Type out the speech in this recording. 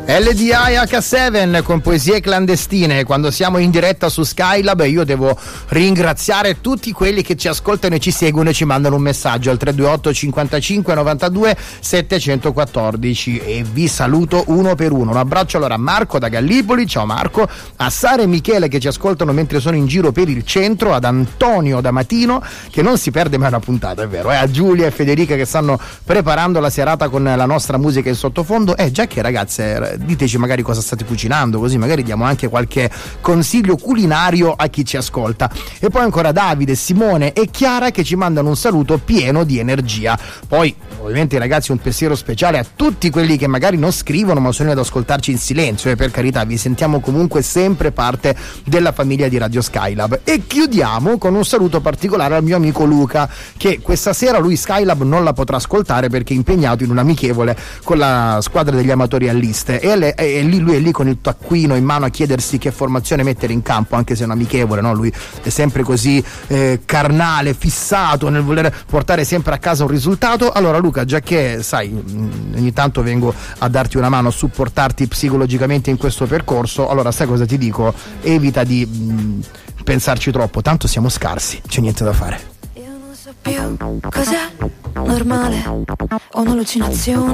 LDI H7 con Poesie clandestine. Quando siamo in diretta su Skylab io devo ringraziare tutti quelli che ci ascoltano e ci seguono e ci mandano un messaggio al 328 55 92 714 e vi saluto uno per uno. Un abbraccio allora a Marco da Gallipoli, ciao Marco, a Sara e Michele che ci ascoltano mentre sono in giro per il centro, ad Antonio da Matino che non si perde mai una puntata, è vero, a Giulia e Federica che stanno preparando la serata con la nostra musica in sottofondo. Già che ragazze, diteci magari cosa state cucinando, così magari diamo anche qualche consiglio culinario a chi ci ascolta. E poi ancora Davide, Simone e Chiara che ci mandano un saluto pieno di energia. Poi ovviamente ragazzi un pensiero speciale a tutti quelli che magari non scrivono ma sono ad ascoltarci in silenzio, e per carità vi sentiamo comunque sempre parte della famiglia di Radio Skylab. E chiudiamo con un saluto particolare al mio amico Luca, che questa sera lui Skylab non la potrà ascoltare perché è impegnato in un amichevole con la squadra degli amatori alliste, e lui è lì con il taccuino in mano a chiedersi che formazione mettere in campo, anche se è un amichevole, no? Lui è sempre così carnale, fissato nel voler portare sempre a casa un risultato. Allora Luca, già che sai ogni tanto vengo a darti una mano, a supportarti psicologicamente in questo percorso, allora sai cosa ti dico? Evita di pensarci troppo, tanto siamo scarsi, c'è niente da fare. Io non so più cos'è normale o un'allucinazione.